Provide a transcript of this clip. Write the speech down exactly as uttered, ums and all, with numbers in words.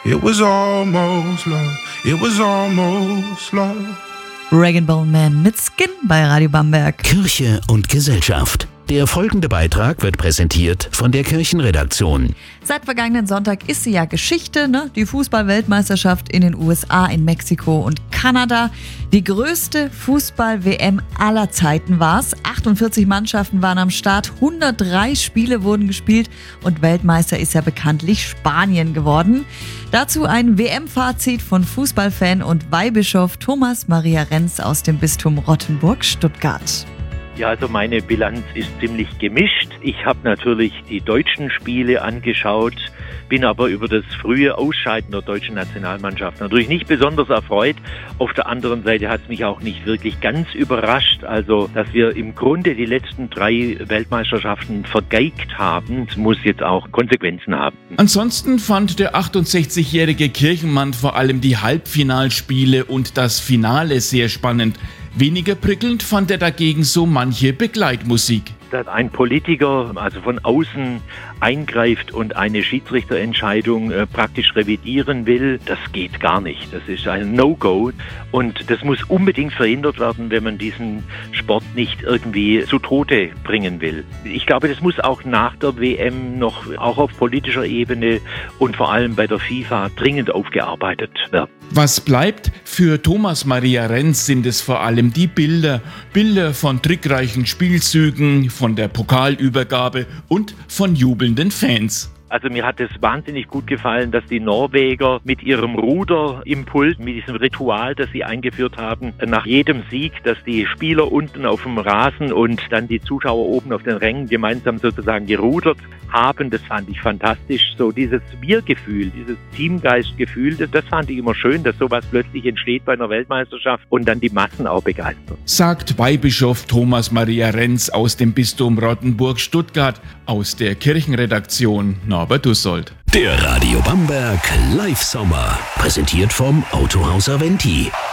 It was almost love. It was almost love. Rag and Bone Man mit Skin bei Radio Bamberg. Kirche und Gesellschaft. Der folgende Beitrag wird präsentiert von der Kirchenredaktion. Seit vergangenen Sonntag ist sie ja Geschichte, ne? Die Fußball-Weltmeisterschaft in den U S A, in Mexiko und Kanada. Die größte Fußball-W M aller Zeiten war's. achtundvierzig Mannschaften waren am Start, hundertdrei Spiele wurden gespielt und Weltmeister ist ja bekanntlich Spanien geworden. Dazu ein W M-Fazit von Fußballfan und Weihbischof Thomas Maria Renz aus dem Bistum Rottenburg-Stuttgart. Ja, also meine Bilanz ist ziemlich gemischt. Ich habe natürlich die deutschen Spiele angeschaut, bin aber über das frühe Ausscheiden der deutschen Nationalmannschaft natürlich nicht besonders erfreut. Auf der anderen Seite hat es mich auch nicht wirklich ganz überrascht, also dass wir im Grunde die letzten drei Weltmeisterschaften vergeigt haben, das muss jetzt auch Konsequenzen haben. Ansonsten fand der achtundsechzigjährige Kirchenmann vor allem die Halbfinalspiele und das Finale sehr spannend. Weniger prickelnd fand er dagegen so manche Begleitmusik. Dass ein Politiker also von außen eingreift und eine Schiedsrichterentscheidung äh, praktisch revidieren will, das geht gar nicht. Das ist ein No-Go und das muss unbedingt verhindert werden, wenn man diesen Sport nicht irgendwie zu Tode bringen will. Ich glaube, das muss auch nach der W M noch auch auf politischer Ebene und vor allem bei der FIFA dringend aufgearbeitet werden. Was bleibt? Für Thomas Maria Renz sind es vor allem die Bilder. Bilder von trickreichen Spielzügen, von der Pokalübergabe und von jubelnden Fans. Also mir hat es wahnsinnig gut gefallen, dass die Norweger mit ihrem Ruderimpuls, mit diesem Ritual, das sie eingeführt haben, nach jedem Sieg, dass die Spieler unten auf dem Rasen und dann die Zuschauer oben auf den Rängen gemeinsam sozusagen gerudert haben. Das fand ich fantastisch. So dieses Wir-Gefühl, dieses Teamgeistgefühl, das, das fand ich immer schön, dass sowas plötzlich entsteht bei einer Weltmeisterschaft und dann die Massen auch begeistert. Sagt Weihbischof Thomas Maria Renz aus dem Bistum Rottenburg-Stuttgart, aus der Kirchenredaktion Norbert Dussold. Der Radio Bamberg Live Sommer, präsentiert vom Autohaus Aventi.